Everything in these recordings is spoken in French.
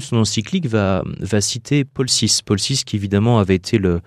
Son encyclique va citer Paul VI. Paul VI qui évidemment avait été le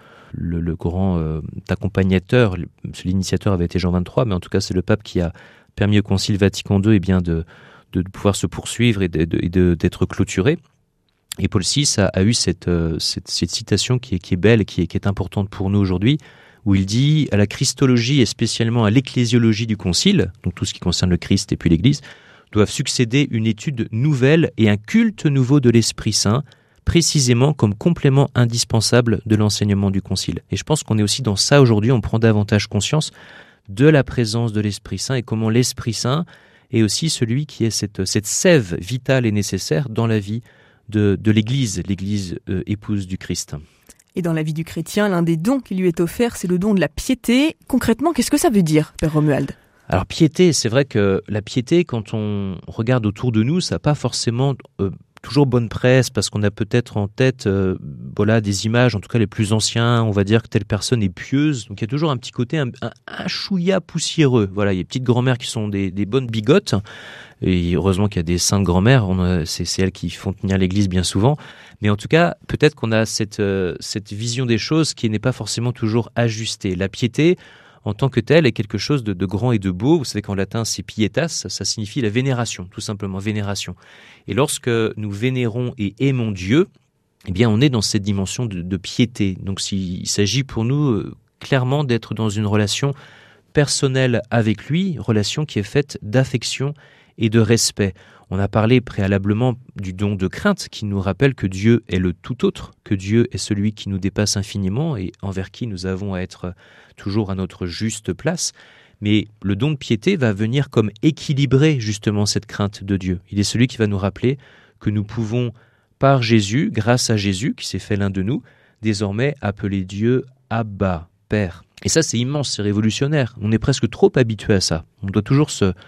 grand accompagnateur, l'initiateur avait été Jean XXIII, mais en tout cas c'est le pape qui a permis au Concile Vatican II de pouvoir se poursuivre et d'être clôturé. Et Paul VI a eu cette citation qui est belle, qui est importante pour nous aujourd'hui, où il dit « À la Christologie et spécialement à l'ecclésiologie du Concile », donc tout ce qui concerne le Christ et puis l'Église, doivent succéder une étude nouvelle et un culte nouveau de l'Esprit Saint, précisément comme complément indispensable de l'enseignement du Concile. Et je pense qu'on est aussi dans ça aujourd'hui, on prend davantage conscience de la présence de l'Esprit Saint et comment l'Esprit Saint est aussi celui qui est cette sève vitale et nécessaire dans la vie de l'Église, l'Église épouse du Christ. Et dans la vie du chrétien, l'un des dons qui lui est offert, c'est le don de la piété. Concrètement, qu'est-ce que ça veut dire, Père Romuald ? Alors piété, c'est vrai que la piété, quand on regarde autour de nous, ça n'a pas forcément toujours bonne presse, parce qu'on a peut-être en tête des images, en tout cas les plus anciens, on va dire que telle personne est pieuse, donc il y a toujours un petit côté, un chouïa poussiéreux. Voilà, il y a des petites grand-mères qui sont des bonnes bigotes, et heureusement qu'il y a des saintes grand-mères, c'est elles qui font tenir l'église bien souvent, mais en tout cas, peut-être qu'on a cette vision des choses qui n'est pas forcément toujours ajustée. La piété, en tant que telle, est quelque chose de grand et de beau. Vous savez qu'en latin, c'est pietas, ça signifie la vénération, tout simplement, vénération. Et lorsque nous vénérons et aimons Dieu, eh bien, on est dans cette dimension de piété. Donc, il s'agit pour nous clairement d'être dans une relation personnelle avec lui, relation qui est faite d'affection et de respect. On a parlé préalablement du don de crainte qui nous rappelle que Dieu est le tout autre, que Dieu est celui qui nous dépasse infiniment et envers qui nous avons à être toujours à notre juste place. Mais le don de piété va venir comme équilibrer justement cette crainte de Dieu. Il est celui qui va nous rappeler que nous pouvons, par Jésus, grâce à Jésus qui s'est fait l'un de nous, désormais appeler Dieu Abba, Père. Et ça, c'est immense, c'est révolutionnaire. On est presque trop habitué à ça. On doit toujours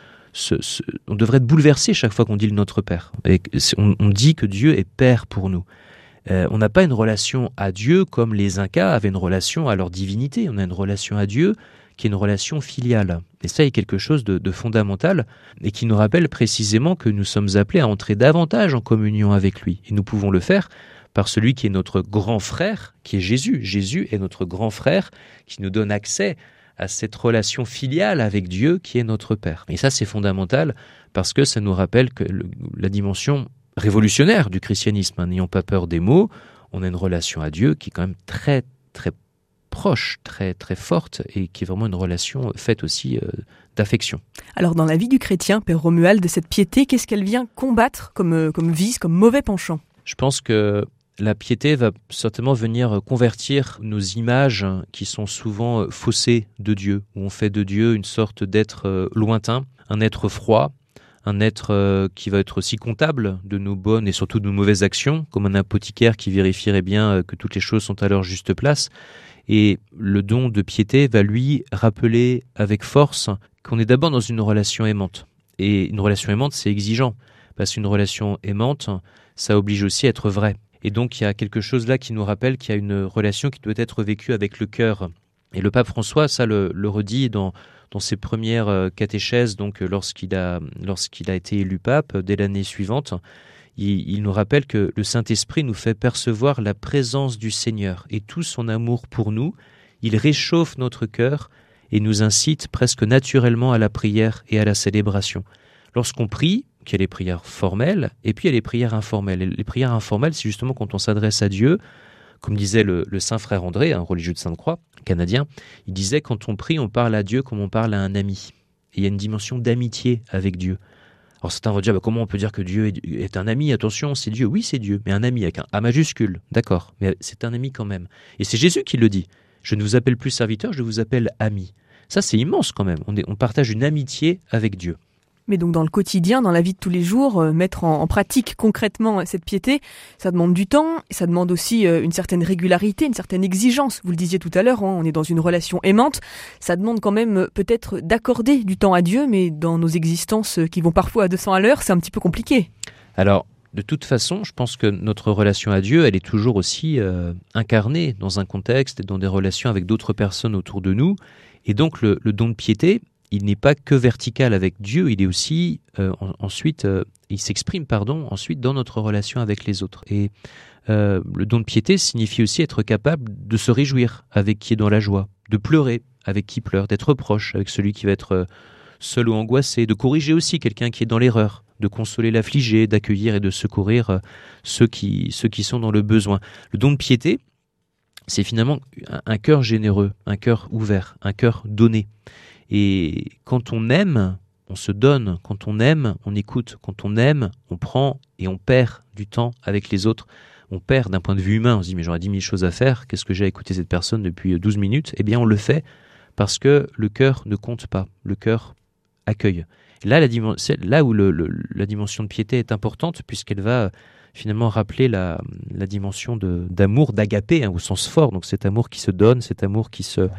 on devrait être bouleversé chaque fois qu'on dit le Notre Père. Et on dit que Dieu est Père pour nous. On n'a pas une relation à Dieu comme les Incas avaient une relation à leur divinité. On a une relation à Dieu qui est une relation filiale. Et ça est quelque chose de fondamental et qui nous rappelle précisément que nous sommes appelés à entrer davantage en communion avec lui. Et nous pouvons le faire par celui qui est notre grand frère, qui est Jésus. Jésus est notre grand frère qui nous donne accès à cette relation filiale avec Dieu qui est notre Père. Et ça, c'est fondamental parce que ça nous rappelle que la dimension révolutionnaire du christianisme, n'ayons pas peur des mots, on a une relation à Dieu qui est quand même très, très proche, très, très forte et qui est vraiment une relation faite aussi d'affection. Alors, dans la vie du chrétien, Père Romuald, de cette piété, qu'est-ce qu'elle vient combattre comme vice, comme mauvais penchant ? Je pense que la piété va certainement venir convertir nos images qui sont souvent faussées de Dieu, où on fait de Dieu une sorte d'être lointain, un être froid, un être qui va être aussi comptable de nos bonnes et surtout de nos mauvaises actions, comme un apothicaire qui vérifierait bien que toutes les choses sont à leur juste place. Et le don de piété va lui rappeler avec force qu'on est d'abord dans une relation aimante. Et une relation aimante, c'est exigeant, parce qu'une relation aimante, ça oblige aussi à être vrai. Et donc, il y a quelque chose là qui nous rappelle qu'il y a une relation qui doit être vécue avec le cœur. Et le pape François, ça le redit dans ses premières catéchèses, donc lorsqu'il a été élu pape, dès l'année suivante, il nous rappelle que le Saint-Esprit nous fait percevoir la présence du Seigneur et tout son amour pour nous. Il réchauffe notre cœur et nous incite presque naturellement à la prière et à la célébration. Lorsqu'on prie, qu'il y a les prières formelles, et puis il y a les prières informelles. Et les prières informelles, c'est justement quand on s'adresse à Dieu, comme disait le saint frère André, un religieux de Sainte-Croix, canadien, il disait quand on prie, on parle à Dieu comme on parle à un ami. Et il y a une dimension d'amitié avec Dieu. Alors certains vont dire, comment on peut dire que Dieu est un ami ? Attention, c'est Dieu. Oui, c'est Dieu, mais un ami avec un A majuscule, d'accord, mais c'est un ami quand même. Et c'est Jésus qui le dit. Je ne vous appelle plus serviteur, je vous appelle ami. Ça, c'est immense quand même. On partage une amitié avec Dieu. Mais donc dans le quotidien, dans la vie de tous les jours, mettre en pratique concrètement cette piété, ça demande du temps, et ça demande aussi une certaine régularité, une certaine exigence. Vous le disiez tout à l'heure, on est dans une relation aimante, ça demande quand même peut-être d'accorder du temps à Dieu, mais dans nos existences qui vont parfois à 200 à l'heure, c'est un petit peu compliqué. Alors, de toute façon, je pense que notre relation à Dieu, elle est toujours aussi incarnée dans un contexte et dans des relations avec d'autres personnes autour de nous. Et donc le don de piété, il n'est pas que vertical avec Dieu, il est aussi il s'exprime ensuite dans notre relation avec les autres. Et le don de piété signifie aussi être capable de se réjouir avec qui est dans la joie, de pleurer avec qui pleure, d'être proche avec celui qui va être seul ou angoissé, de corriger aussi quelqu'un qui est dans l'erreur, de consoler l'affligé, d'accueillir et de secourir ceux qui sont dans le besoin. Le don de piété, c'est finalement un cœur généreux, un cœur ouvert, un cœur donné. Et quand on aime, on se donne. Quand on aime, on écoute. Quand on aime, on prend et on perd du temps avec les autres. On perd d'un point de vue humain. On se dit, mais j'aurais 10 000 choses à faire. Qu'est-ce que j'ai à écouter cette personne depuis 12 minutes ? Eh bien, on le fait parce que le cœur ne compte pas. Le cœur accueille. Et là, c'est là où la dimension de piété est importante, puisqu'elle va finalement rappeler la dimension d'amour, d'agapé, au sens fort. Donc cet amour qui se donne, cet amour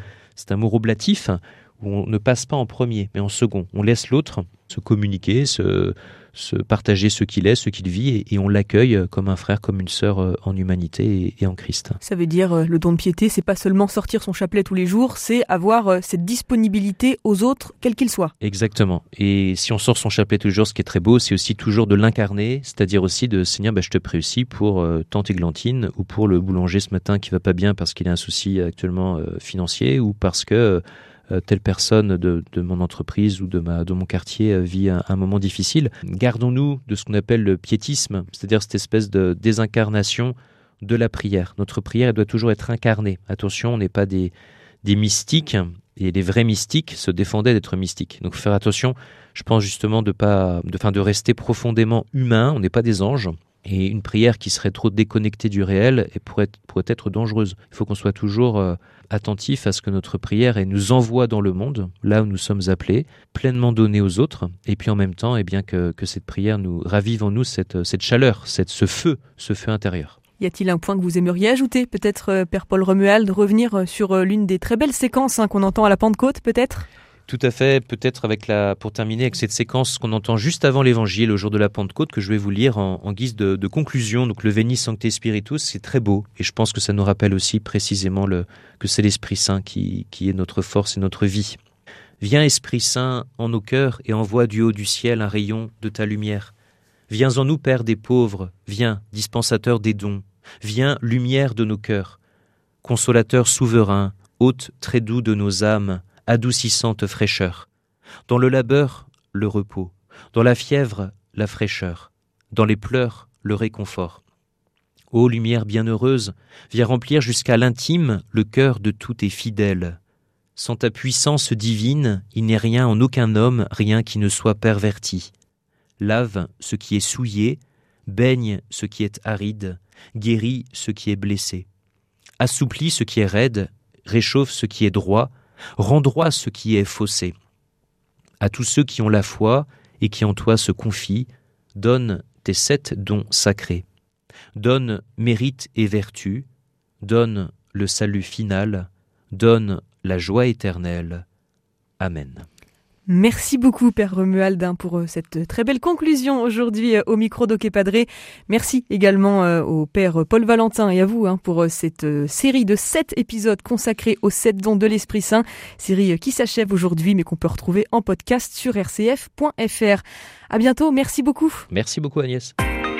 oblatif, où on ne passe pas en premier, mais en second. On laisse l'autre se communiquer, se partager ce qu'il est, ce qu'il vit, et on l'accueille comme un frère, comme une sœur en humanité et en Christ. Ça veut dire, le don de piété, c'est pas seulement sortir son chapelet tous les jours, c'est avoir cette disponibilité aux autres, quels qu'ils soient. Exactement. Et si on sort son chapelet tous les jours, ce qui est très beau, c'est aussi toujours de l'incarner, c'est-à-dire aussi de Seigneur, je te prie aussi pour tante Églantine, ou pour le boulanger ce matin qui va pas bien parce qu'il a un souci actuellement financier, ou parce que telle personne de mon entreprise ou de mon quartier vit un moment difficile. Gardons-nous de ce qu'on appelle le piétisme, c'est-à-dire cette espèce de désincarnation de la prière. Notre prière, elle doit toujours être incarnée. Attention, on n'est pas des mystiques, et les vrais mystiques se défendaient d'être mystiques. Donc faire attention, je pense justement de rester profondément humain, on n'est pas des anges. Et une prière qui serait trop déconnectée du réel pourrait être dangereuse. Il faut qu'on soit toujours attentif à ce que notre prière nous envoie dans le monde, là où nous sommes appelés, pleinement donnés aux autres, et puis en même temps, que cette prière nous ravive en nous cette chaleur, ce feu intérieur. Y a-t-il un point que vous aimeriez ajouter, peut-être, Père Paul Romuald, revenir sur l'une des très belles séquences qu'on entend à la Pentecôte, peut-être ? Tout à fait, peut-être pour terminer avec cette séquence qu'on entend juste avant l'évangile, au jour de la Pentecôte, que je vais vous lire en guise de conclusion. Donc le Veni Sancte Spiritus, c'est très beau, et je pense que ça nous rappelle aussi précisément que c'est l'Esprit Saint qui est notre force et notre vie. Viens Esprit Saint en nos cœurs et envoie du haut du ciel un rayon de ta lumière. Viens en nous, Père des pauvres, viens, dispensateur des dons, viens, lumière de nos cœurs, consolateur souverain, hôte très doux de nos âmes, adoucissante fraîcheur. Dans le labeur, le repos. Dans la fièvre, la fraîcheur. Dans les pleurs, le réconfort. Ô lumière bienheureuse, viens remplir jusqu'à l'intime le cœur de tous tes fidèles. Sans ta puissance divine, il n'est rien en aucun homme, rien qui ne soit perverti. Lave ce qui est souillé, baigne ce qui est aride, guéris ce qui est blessé. Assouplis ce qui est raide, réchauffe ce qui est droit, rends droit ce qui est faussé. À tous ceux qui ont la foi et qui en toi se confient, donne tes 7 dons sacrés. Donne mérite et vertu, donne le salut final, donne la joie éternelle. Amen. Merci beaucoup, Père Romuald, pour cette très belle conclusion aujourd'hui au micro d'Ok Padre. Merci également au Père Paul Valentin et à vous pour cette série de 7 épisodes consacrés aux 7 dons de l'Esprit Saint, série qui s'achève aujourd'hui mais qu'on peut retrouver en podcast sur rcf.fr. À bientôt, merci beaucoup. Merci beaucoup, Agnès.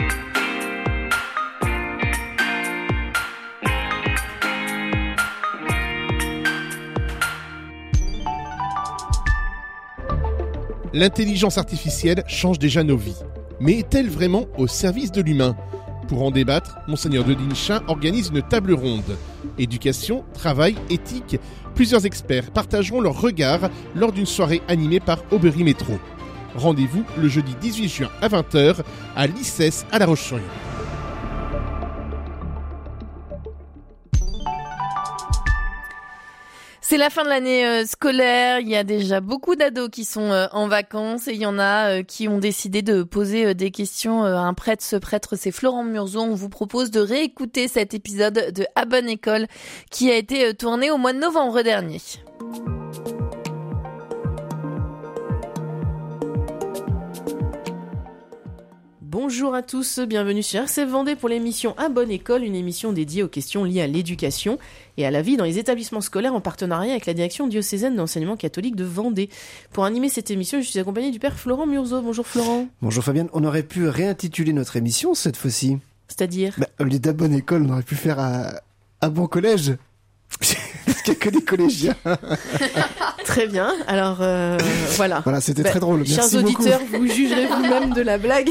L'intelligence artificielle change déjà nos vies. Mais est-elle vraiment au service de l'humain ? Pour en débattre, Monseigneur de Dinchin organise une table ronde. Éducation, travail, éthique, plusieurs experts partageront leur regard lors d'une soirée animée par Aubry Métro. Rendez-vous le jeudi 18 juin à 20h à l'ICES à La Roche-sur-Yon. C'est la fin de l'année scolaire, il y a déjà beaucoup d'ados qui sont en vacances et il y en a qui ont décidé de poser des questions à un prêtre. Ce prêtre, c'est Florent Murzeau. On vous propose de réécouter cet épisode de À Bonne École qui a été tourné au mois de novembre dernier. bonjour à tous, bienvenue sur RCF Vendée pour l'émission À Bonne École, une émission dédiée aux questions liées à l'éducation et à la vie dans les établissements scolaires en partenariat avec la direction diocésaine d'enseignement catholique de Vendée. Pour animer cette émission, je suis accompagnée du père Florent Murzeau. Bonjour Florent. Bonjour Fabienne, on aurait pu réintituler notre émission cette fois-ci. C'est-à-dire Au lieu d'À Bonne École, on aurait pu faire à Bon Collège. Parce qu'il n'y a que des collégiens. Très bien, alors voilà. Voilà, c'était très drôle. Chers Merci auditeurs, beaucoup. vous jugerez vous-même de la blague.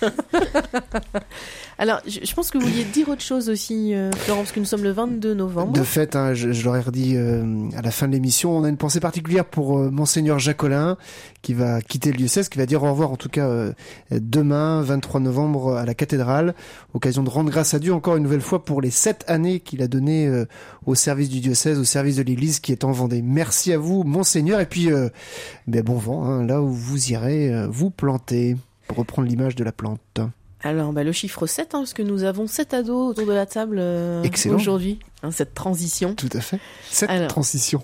Alors, je pense que vous vouliez dire autre chose aussi, Florent, parce que nous sommes le 22 novembre. De fait, je l'aurais redit à la fin de l'émission, on a une pensée particulière pour Monseigneur Jacolin, qui va quitter le diocèse, qui va dire au revoir en tout cas demain, 23 novembre, à la cathédrale, occasion de rendre grâce à Dieu encore une nouvelle fois pour les 7 années qu'il a données au service du diocèse, au service de l'Église qui est en Vendée. Merci à vous, Monseigneur, et puis bon vent, là où vous irez vous planter, pour reprendre l'image de la plante. Alors, le chiffre 7, parce que nous avons 7 ados autour de la table aujourd'hui, cette transition. Tout à fait. Cette transition.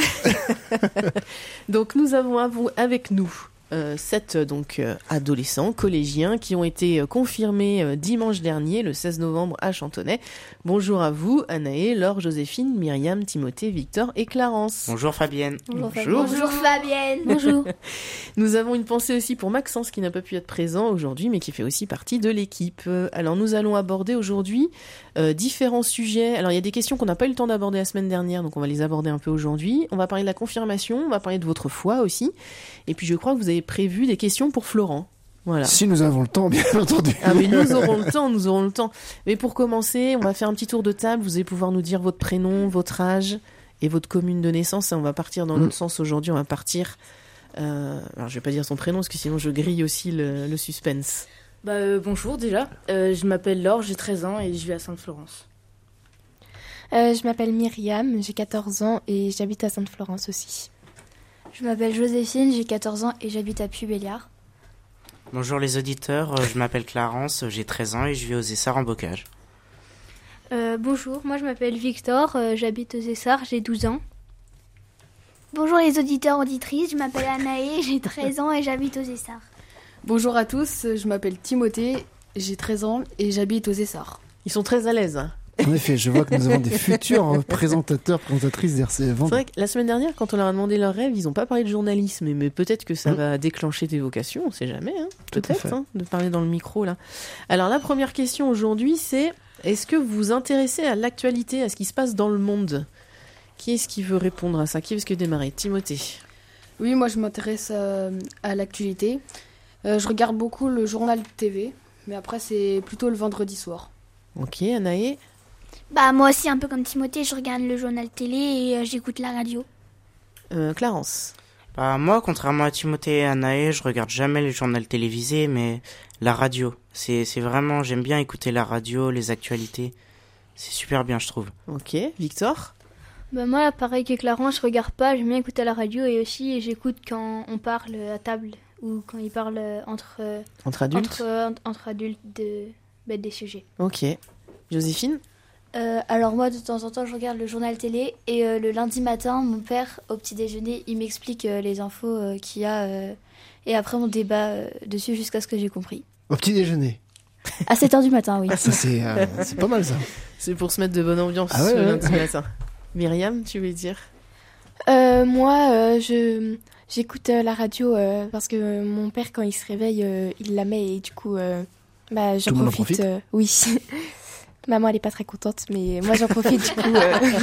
Donc, nous avons avec nous 7 adolescents, collégiens, qui ont été confirmés dimanche dernier, le 16 novembre, à Chantonnay. Bonjour à vous, Anaë, Laure, Joséphine, Myriam, Timothée, Victor et Clarence. Bonjour Fabienne. Bonjour Fabienne. Bonjour. Nous avons une pensée aussi pour Maxence qui n'a pas pu être présent aujourd'hui mais qui fait aussi partie de l'équipe. Alors nous allons aborder aujourd'hui différents sujets. Alors il y a des questions qu'on n'a pas eu le temps d'aborder la semaine dernière, donc on va les aborder un peu aujourd'hui. On va parler de la confirmation, on va parler de votre foi aussi. Et puis je crois que vous avez prévu des questions pour Florent. Voilà. Si nous avons le temps, bien entendu. Ah mais nous aurons le temps. Mais pour commencer, on va faire un petit tour de table. Vous allez pouvoir nous dire votre prénom, votre âge et votre commune de naissance. Et on va partir dans l'autre sens aujourd'hui. On va partir... alors je vais pas dire son prénom parce que sinon je grille aussi le suspense. Bonjour déjà, je m'appelle Laure, j'ai 13 ans et je vis à Sainte-Florence. Je m'appelle Myriam, j'ai 14 ans et j'habite à Sainte-Florence aussi. Je m'appelle Joséphine, j'ai 14 ans et j'habite à Puy-Béliard. Bonjour les auditeurs, je m'appelle Clarence, j'ai 13 ans et je vis aux Essarts en Bocage. Bonjour, moi je m'appelle Victor, j'habite aux Essarts, j'ai 12 ans. Bonjour les auditeurs, auditrices, je m'appelle Anaë, j'ai 13 ans et j'habite aux Essarts. Bonjour à tous, je m'appelle Timothée, j'ai 13 ans et j'habite aux Essarts. Ils sont très à l'aise. En effet, je vois que nous avons des futurs présentatrices d'RCF Vendée. C'est vrai que la semaine dernière, quand on leur a demandé leurs rêves, ils n'ont pas parlé de journalisme, mais peut-être que ça va déclencher des vocations, on ne sait jamais, peut-être, de parler dans le micro là. Alors la première question aujourd'hui, c'est est-ce que vous vous intéressez à l'actualité, à ce qui se passe dans le monde ? Qui est-ce qui veut répondre à ça ? Qui veut démarrer ? Timothée. Oui, moi je m'intéresse à l'actualité. Je regarde beaucoup le journal TV, mais après c'est plutôt le vendredi soir. Ok, Anaë. Moi aussi, un peu comme Timothée, je regarde le journal télé et j'écoute la radio. Clarence. Moi, contrairement à Timothée et Anaë, je regarde jamais les journaux télévisés, mais la radio. C'est vraiment, j'aime bien écouter la radio, les actualités. C'est super bien, je trouve. Ok, Victor. Moi, pareil que Clarence, je regarde pas, j'aime bien écouter la radio et aussi j'écoute quand on parle à table ou quand ils parlent entre adultes entre adultes des sujets. Ok. Joséphine. Alors moi, de temps en temps, je regarde le journal télé et le lundi matin, mon père, au petit déjeuner, il m'explique les infos qu'il y a et après on débat dessus jusqu'à ce que j'ai compris. Au petit déjeuner. À 7h du matin, oui. Ah, ça c'est pas mal ça. C'est pour se mettre de bonne ambiance le lundi matin. Myriam, tu veux dire ? Moi, j'écoute la radio parce que mon père, quand il se réveille, il la met et du coup, j'en profite. Oui. Maman, elle est pas très contente, mais moi, j'en profite du coup.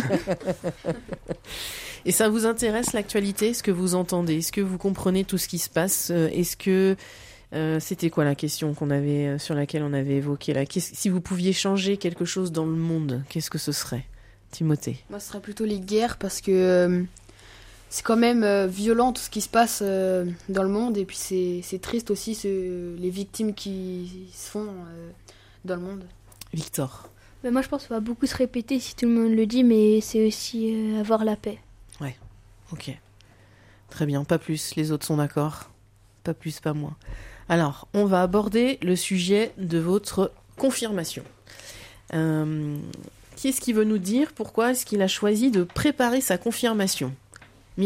Et ça vous intéresse l'actualité ? Est-ce que vous entendez ? Est-ce que vous comprenez tout ce qui se passe ? Est-ce que c'était quoi la question sur laquelle on avait évoqué là ? Si vous pouviez changer quelque chose dans le monde, qu'est-ce que ce serait ? Timothée. Moi, ce serait plutôt les guerres parce que c'est quand même violent tout ce qui se passe dans le monde et puis c'est triste aussi les victimes qui se font dans le monde. Victor. Moi, je pense que ça va beaucoup se répéter si tout le monde le dit, mais c'est aussi avoir la paix. Ouais, ok. Très bien, pas plus, les autres sont d'accord. Pas plus, pas moins. Alors, on va aborder le sujet de votre confirmation. Qui est-ce qui veut nous dire pourquoi est-ce qu'il a choisi de préparer sa confirmation ?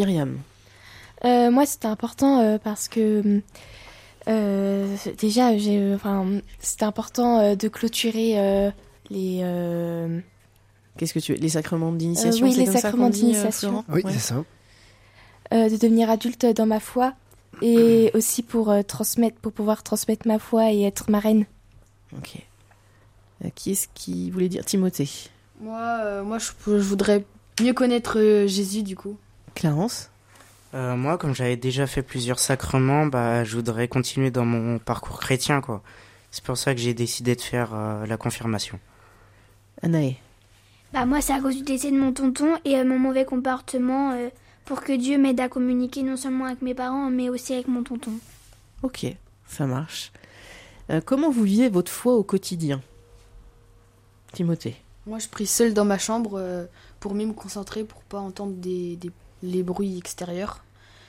Myriam. Moi, c'était important parce que Déjà, c'était important de clôturer les... Qu'est-ce que tu veux ? Les sacrements d'initiation, oui, c'est les comme ça sacrements qu'on dit, d'initiation. Oui, Ouais. c'est ça. De devenir adulte dans ma foi et aussi pour pouvoir transmettre ma foi et être marraine. Ok. Qui est-ce qui voulait dire ? Timothée. Moi, je voudrais mieux connaître Jésus, du coup. Clarence ? Moi, comme j'avais déjà fait plusieurs sacrements, je voudrais continuer dans mon parcours chrétien, quoi. C'est pour ça que j'ai décidé de faire la confirmation. Anaë. Moi, c'est à cause du décès de mon tonton et mon mauvais comportement pour que Dieu m'aide à communiquer non seulement avec mes parents, mais aussi avec mon tonton. Ok, ça marche. Comment vous vivez votre foi au quotidien ? Timothée. Moi, je prie seule dans ma chambre pour mieux me concentrer, pour pas entendre les bruits extérieurs.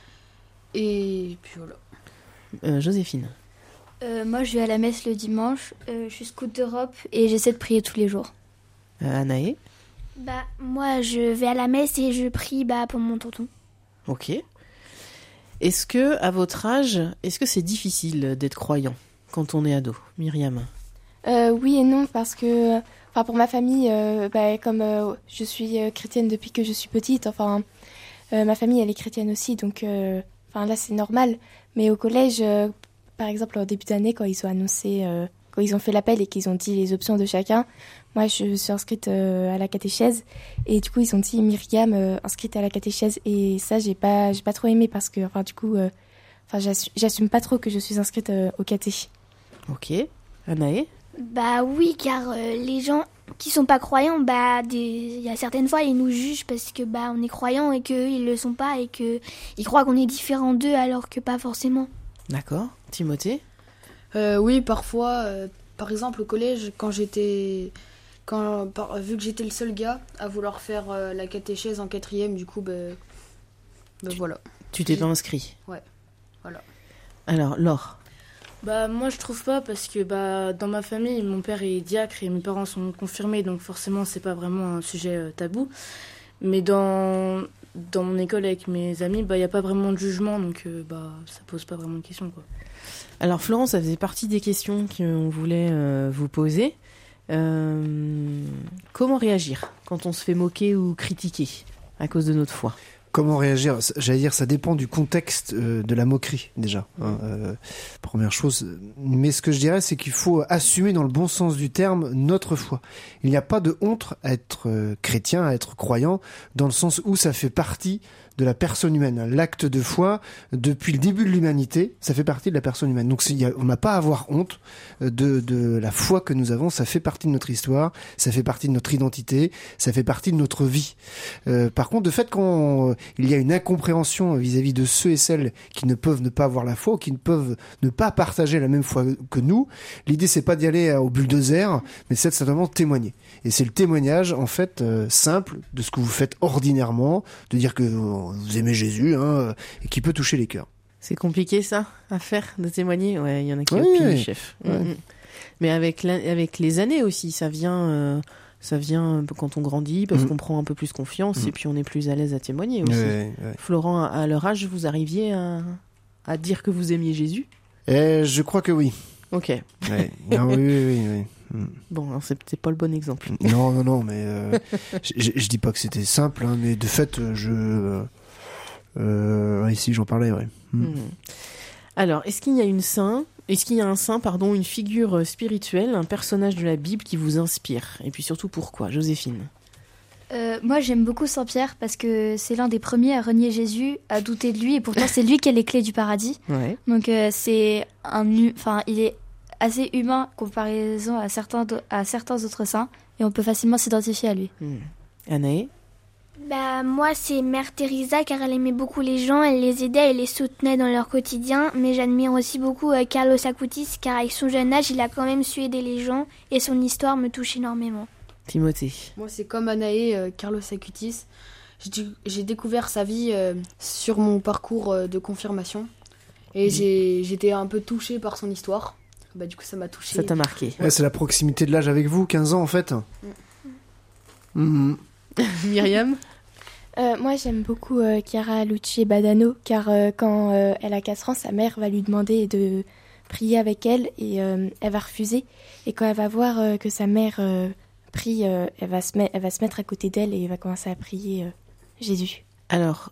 Et puis voilà. Joséphine. Moi, je vais à la messe le dimanche. Je suis scout d'Europe et j'essaie de prier tous les jours. Anaë. Moi, je vais à la messe et je prie pour mon tonton. Ok. Est-ce que, à votre âge, c'est difficile d'être croyant quand on est ado ? Myriam. Oui et non, parce que pour ma famille, comme je suis chrétienne depuis que je suis petite, ma famille elle est chrétienne aussi, donc là c'est normal. Mais au collège, par exemple en début d'année, quand ils ont annoncé, quand ils ont fait l'appel et qu'ils ont dit les options de chacun, moi je suis inscrite à la catéchèse et du coup ils ont dit Myriam inscrite à la catéchèse et ça j'ai pas trop aimé parce que j'assume pas trop que je suis inscrite au caté. Ok. Anaë. Oui, car les gens qui sont pas croyants, il y a certaines fois ils nous jugent parce que on est croyants et qu'eux ils le sont pas et que ils croient qu'on est différent d'eux alors que pas forcément. D'accord. Timothée. Oui, parfois, par exemple au collège, vu que j'étais le seul gars à vouloir faire la catéchèse en 4e, du coup, voilà. Tu t'es pas inscrit ? Ouais, voilà. Alors, Laure. Moi je trouve pas parce que dans ma famille mon père est diacre et mes parents sont confirmés donc forcément c'est pas vraiment un sujet tabou, mais dans mon école avec mes amis y a pas vraiment de jugement donc ça pose pas vraiment de questions quoi. Alors Florence, ça faisait partie des questions qu'on voulait vous poser. Comment réagir quand on se fait moquer ou critiquer à cause de notre foi ? Comment réagir ? J'allais dire, ça dépend du contexte de la moquerie, déjà. Première chose. Mais ce que je dirais, c'est qu'il faut assumer dans le bon sens du terme notre foi. Il n'y a pas de honte à être chrétien, à être croyant, dans le sens où ça fait partie de la personne humaine. L'acte de foi, depuis le début de l'humanité, ça fait partie de la personne humaine. Donc on n'a pas à avoir honte de la foi que nous avons. Ça fait partie de notre histoire, ça fait partie de notre identité, ça fait partie de notre vie. Par contre, de fait, quand il y a une incompréhension vis-à-vis de ceux et celles qui ne peuvent ne pas avoir la foi, ou qui ne peuvent ne pas partager la même foi que nous, l'idée c'est pas d'y aller au bulldozer, mais c'est de simplement témoigner. Et c'est le témoignage, en fait, simple de ce que vous faites ordinairement, de dire que vous aimez Jésus, et qui peut toucher les cœurs. C'est compliqué ça, à faire, de témoigner ? Ouais, il y en a qui opinent, le chef. Ouais. Mais avec les années aussi, ça vient quand on grandit, parce qu'on prend un peu plus confiance, et puis on est plus à l'aise à témoigner aussi. Ouais. Florent, à leur âge, vous arriviez à dire que vous aimiez Jésus ? Je crois que oui. Ok. Ouais. Non, oui. Bon, alors c'est peut-être pas le bon exemple. Non, mais je dis pas que c'était simple, mais de fait, ici j'en parlais, ouais. Alors, est-ce qu'il y a un saint, une figure spirituelle, un personnage de la Bible qui vous inspire ? Et puis surtout pourquoi ? Joséphine. Moi j'aime beaucoup Saint Pierre parce que c'est l'un des premiers à renier Jésus, à douter de lui et pourtant c'est lui qui a les clés du paradis. Ouais. Donc il est assez humain comparaison à certains autres saints et on peut facilement s'identifier à lui. Anaë ? Moi c'est Mère Teresa car elle aimait beaucoup les gens, elle les aidait, elle les soutenait dans leur quotidien, mais j'admire aussi beaucoup Carlos Acutis car avec son jeune âge il a quand même su aider les gens et son histoire me touche énormément. Timothée. Moi c'est comme Anaë, Carlos Acutis, j'ai découvert sa vie sur mon parcours de confirmation et j'étais un peu touchée par son histoire. Du coup ça m'a touchée. Ça t'a marqué. Ouais, c'est la proximité de l'âge avec vous, 15 ans en fait. Myriam ? Moi j'aime beaucoup Chiara Luci Badano car quand elle a 4 ans sa mère va lui demander prier avec elle et elle va refuser. Et quand elle va voir que sa mère prie, elle va se mettre à côté d'elle et elle va commencer à prier Jésus. Alors,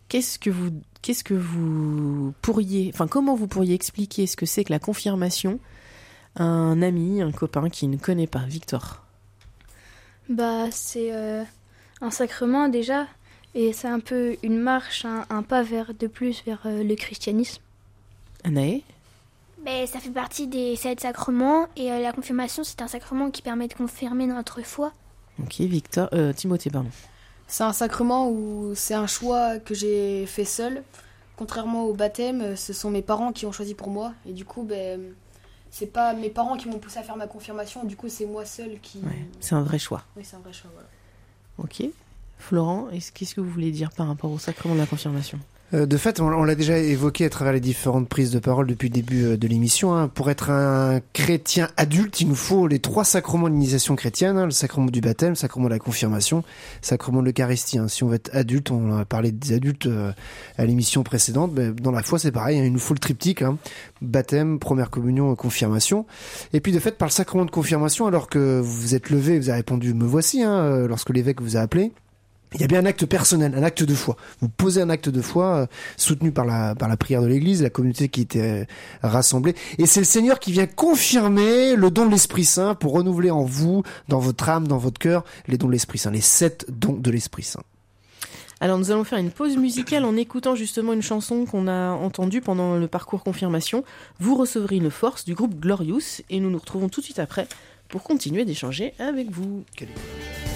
comment vous pourriez expliquer ce que c'est que la confirmation à un ami, un copain qui ne connaît pas? Victor? C'est un sacrement déjà, et c'est un peu une marche, un pas de plus vers le christianisme. Anaë? Ça fait partie des 7 sacrements, et la confirmation, c'est un sacrement qui permet de confirmer notre foi. Ok, Timothée, pardon. C'est un sacrement où c'est un choix que j'ai fait seul. Contrairement au baptême, ce sont mes parents qui ont choisi pour moi. Et du coup, c'est pas mes parents qui m'ont poussé à faire ma confirmation. Du coup, c'est moi seul qui... Ouais, c'est un vrai choix. Oui, c'est un vrai choix, voilà. Ok. Florent, qu'est-ce que vous voulez dire par rapport au sacrement de la confirmation ? De fait, on l'a déjà évoqué à travers les différentes prises de parole depuis le début de l'émission. Pour être un chrétien adulte, il nous faut les 3 sacrements de l'initiation chrétienne, le sacrement du baptême, le sacrement de la confirmation, le sacrement de l'Eucharistie. Si on veut être adulte, on a parlé des adultes à l'émission précédente, dans la foi c'est pareil, il nous faut le triptyque, baptême, première communion, confirmation. Et puis de fait, par le sacrement de confirmation, alors que vous vous êtes levé, vous avez répondu « me voici », lorsque l'évêque vous a appelé, il y a bien un acte personnel, un acte de foi. Vous posez un acte de foi soutenu par la prière de l'Église, la communauté qui était rassemblée. Et c'est le Seigneur qui vient confirmer le don de l'Esprit Saint pour renouveler en vous, dans votre âme, dans votre cœur, les dons de l'Esprit Saint, les 7 dons de l'Esprit Saint. Alors nous allons faire une pause musicale en écoutant justement une chanson qu'on a entendue pendant le parcours confirmation. Vous recevrez une force du groupe Glorious et nous nous retrouvons tout de suite après pour continuer d'échanger avec vous. Quelle